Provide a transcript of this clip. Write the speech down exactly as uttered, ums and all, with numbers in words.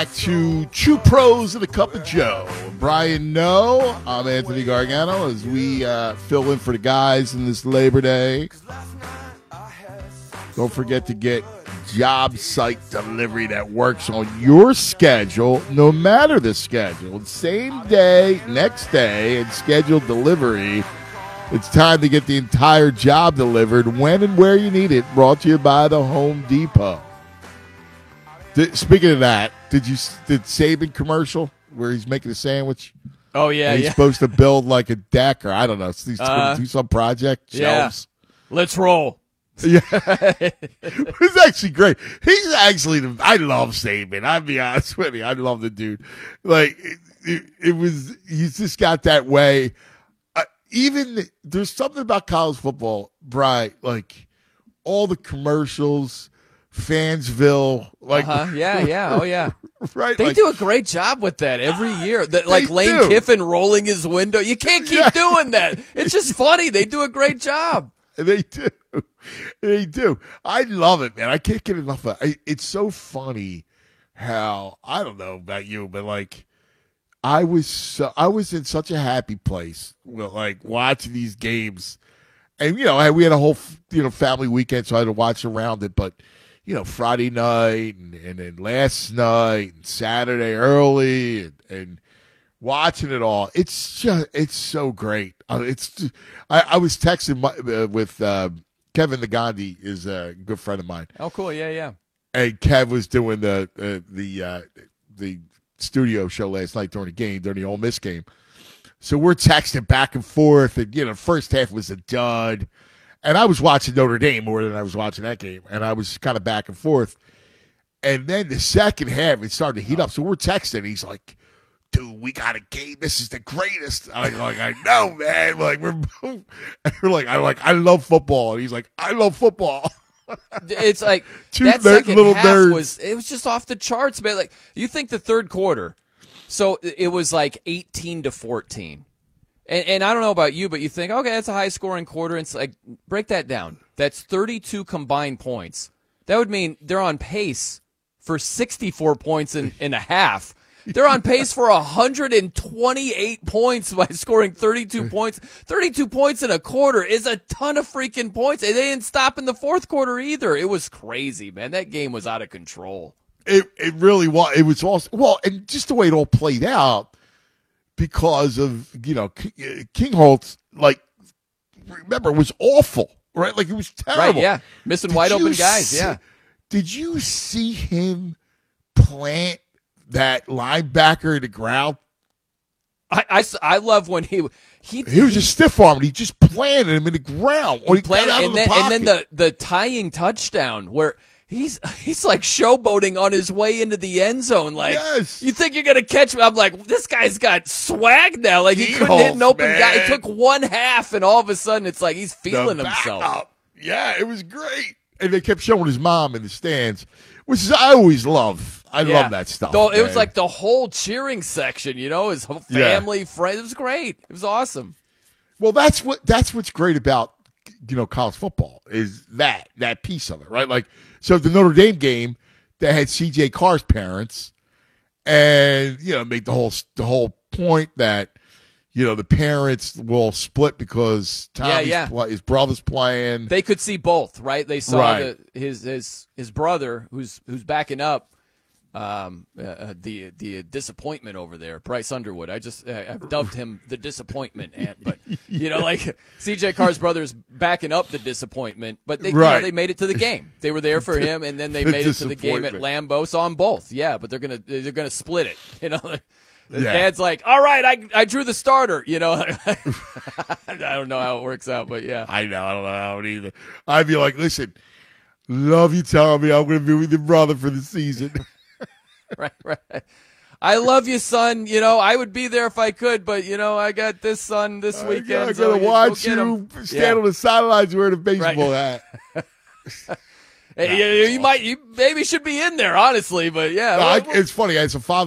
To Two Pros and a Cup of Joe. Brian No, I'm Anthony Gargano as we uh, fill in for the guys in this Labor Day. Don't forget to get job site delivery that works on your schedule, no matter the schedule. Same day, next day, and scheduled delivery. It's time to get the entire job delivered when and where you need it. Brought to you by the Home Depot. Did, speaking of that, did you did Saban commercial where he's making a sandwich? Oh yeah, and he's yeah. supposed to build like a deck or I don't know. He's uh, do some project. Shelves. Yeah. Let's roll. Yeah, it's actually great. He's actually the, I love Saban. I'll be honest with you. I love the dude. Like it, it, it was. He's just got that way. Uh, even there's something about college football, Brian. Like all the commercials. Fansville, like uh-huh. yeah, yeah, oh yeah, right. They like, do a great job with that every year. The, like Lane do. Kiffin rolling his window. You can't keep yeah. doing that. It's just funny. They do a great job. They do. They do. I love it, man. I can't get enough of it. It's so funny how I don't know about you, but like I was, so, I was in such a happy place, with, like watching these games, and you know, we had a whole you know family weekend, so I had to watch around it, but. You know, Friday night and, and then last night and Saturday early and, and watching it all. It's just, it's so great. Uh, it's, I, I was texting my, uh, with uh, Kevin Nagandi is a good friend of mine. Oh, cool. Yeah, yeah. And Kev was doing the, uh, the, uh, the studio show last night during the game, during the Ole Miss game. So we're texting back and forth and, you know, first half was a dud. And I was watching Notre Dame more than I was watching that game. And I was kind of back and forth. And then the second half, it started to heat up. So we're texting. He's like, dude, we got a game. This is the greatest. I'm like, I know, man. Like, we're, we're like, I like, I love football. And he's like, I love football. It's like, Two that ner- second little half nerds. was, it was just off the charts, man. Like, you think the third quarter, so it was like eighteen to fourteen. And, and I don't know about you, but you think, okay, that's a high-scoring quarter. It's like, break that down. That's thirty-two combined points. That would mean they're on pace for sixty-four points in, in a half. They're on pace for one hundred twenty-eight points by scoring thirty-two points. thirty-two points in a quarter is a ton of freaking points. And they didn't stop in the fourth quarter either. It was crazy, man. That game was out of control. It it really was. It was awesome. Well, and just the way it all played out. Because of, you know, King Holtz, like, remember, was awful, right? Like, it was terrible. Right, yeah. Missing did wide open guys, see, yeah. Did you see him plant that linebacker in the ground? I, I, I love when he... He, he was just stiff-armed. He just planted him in the ground. Or he planted, out and, of then, the and then the, the tying touchdown where... He's he's like showboating on his way into the end zone. Like, yes. You think you're going to catch me? I'm like, this guy's got swag now. Like, he, he couldn't holds, hit an open man. guy. It took one half, and all of a sudden, it's like he's feeling the himself. Up. Yeah, it was great. And they kept showing his mom in the stands, which is I always love. I yeah. love that stuff. So it man. was like the whole cheering section, you know, his whole family, yeah. friends. It was great. It was awesome. Well, that's what that's what's great about, you know, college football is that that piece of it, right? Like, so the Notre Dame game that had C J Carr's parents, and you know, make the whole the whole point that you know the parents will split because Tommy's yeah, yeah. Play, his brother's playing. They could see both, right? They saw right. the, his his his brother who's who's backing up. Um, uh, the the disappointment over there, Bryce Underwood. I just uh, I've dubbed him the disappointment ant, but you know, like C J Carr's brother's backing up the disappointment, but they right. you know, they made it to the game. They were there for him, and then they the made it to the game at Lambeau. So on both, yeah, but they're gonna they're gonna split it. You know, the yeah. dad's like, all right, I I drew the starter. You know, I don't know how it works out, but yeah, I know I don't know how it either. I'd be like, listen, love you, Tommy. I'm gonna be with your brother for the season. Right, right. I love you, son. You know, I would be there if I could, but, you know, I got this son this weekend. I'm so going to watch you him. stand yeah. on the sidelines wearing a baseball right. hat. Hey, you, you might, you maybe should be in there, honestly, but yeah. No, I, it's funny. As a father,